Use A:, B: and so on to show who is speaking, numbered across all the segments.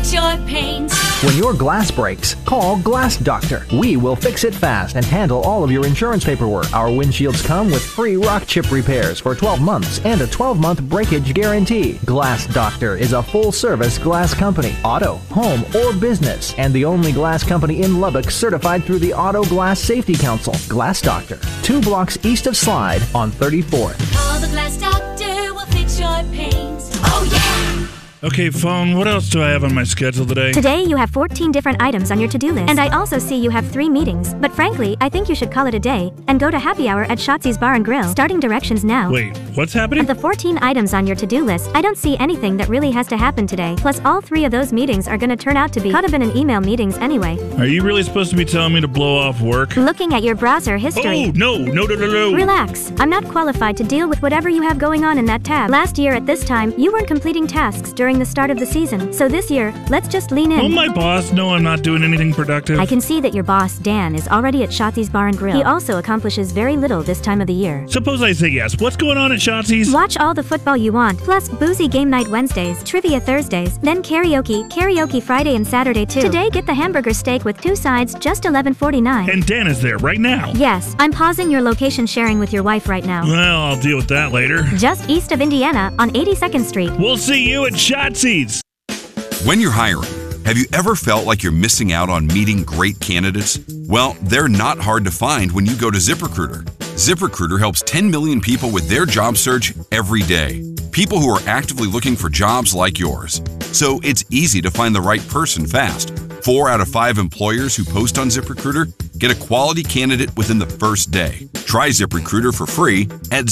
A: fix your paint.
B: When your glass breaks, call Glass Doctor. We will fix it fast and handle all of your insurance paperwork. Our windshields come with free rock chip repairs for 12 months and a 12-month breakage guarantee. Glass Doctor is a full-service glass company, auto, home, or business, and the only glass company in Lubbock certified through the Auto Glass Safety Council. Glass Doctor, 2 blocks east of Slide on 34th.
A: Call the Glass Doctor, will fix your paint. Oh, yeah!
C: Okay, phone, what else do I have on my schedule today?
D: Today you have 14 different items on your to-do list. And I also see you have 3 meetings. But frankly, I think you should call it a day and go to happy hour at Shotzi's Bar and Grill. Starting directions now.
C: Wait, what's happening?
D: Of the 14 items on your to-do list, I don't see anything that really has to happen today. Plus, all 3 of those meetings are gonna turn out to be could have been an email meetings anyway.
C: Are you really supposed to be telling me to blow off work?
D: Looking at your browser history.
C: Oh, no.
D: Relax. I'm not qualified to deal with whatever you have going on in that tab. Last year at this time, you weren't completing tasks during the start of the season. So this year, let's just lean in.
C: Will my boss know I'm not doing anything productive?
D: I can see that your boss, Dan, is already at Shotzi's Bar and Grill. He also accomplishes very little this time of the year.
C: Suppose I say yes. What's going on at Shotzi's?
D: Watch all the football you want, plus boozy game night Wednesdays, trivia Thursdays, then karaoke Friday and Saturday too. Today, get the hamburger steak with 2 sides, just $11.49.
C: And Dan is there right now.
D: Yes, I'm pausing your location sharing with your wife right now.
C: Well, I'll deal with that later.
D: Just east of Indiana on 82nd Street.
C: We'll see you at Shotzi's.
E: When you're hiring, have you ever felt like you're missing out on meeting great candidates? Well, they're not hard to find when you go to ZipRecruiter. ZipRecruiter helps 10 million people with their job search every day. People who are actively looking for jobs like yours. So it's easy to find the right person fast. 4 out of 5 employers who post on ZipRecruiter get a quality candidate within the first day. Try ZipRecruiter for free at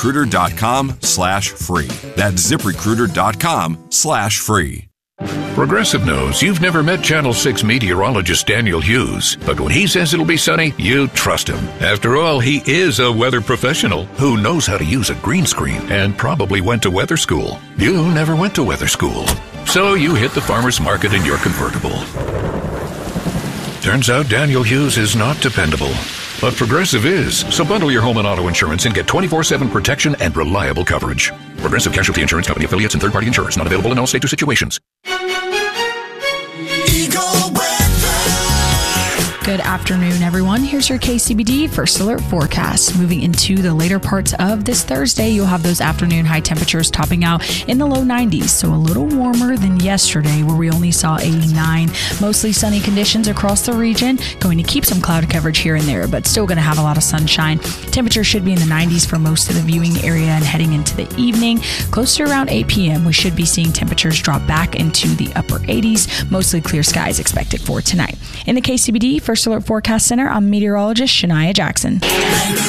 E: ZipRecruiter.com/free. That's ZipRecruiter.com/free.
F: Progressive knows you've never met Channel 6 meteorologist Daniel Hughes, but when he says it'll be sunny, you trust him. After all, he is a weather professional who knows how to use a green screen and probably went to weather school. You never went to weather school, so you hit the farmer's market in your convertible. Turns out Daniel Hughes is not dependable, but Progressive is. So bundle your home and auto insurance and get 24/7 protection and reliable coverage. Progressive Casualty Insurance Company affiliates and third-party insurers. Not available in all states or situations.
G: Good afternoon, everyone. Here's your KCBD First Alert forecast. Moving into the later parts of this Thursday, you'll have those afternoon high temperatures topping out in the low 90s, so a little warmer than yesterday where we only saw 89. Mostly sunny conditions across the region. Going to keep some cloud coverage here and there, but still going to have a lot of sunshine. Temperature should be in the 90s for most of the viewing area, and heading into the evening, close to around 8 p.m., we should be seeing temperatures drop back into the upper 80s. Mostly clear skies expected for tonight. In the KCBD First Alert Forecast Center, I'm meteorologist Shania Jackson.